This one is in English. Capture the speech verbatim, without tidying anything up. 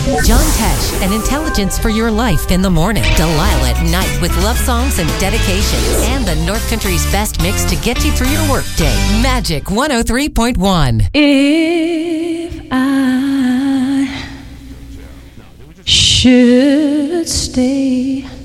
John Tesh and Intelligence for Your Life in the morning. Delilah at night with love songs and dedications. And the North Country's best mix to get you through your workday. Magic one oh three point one. If I should stay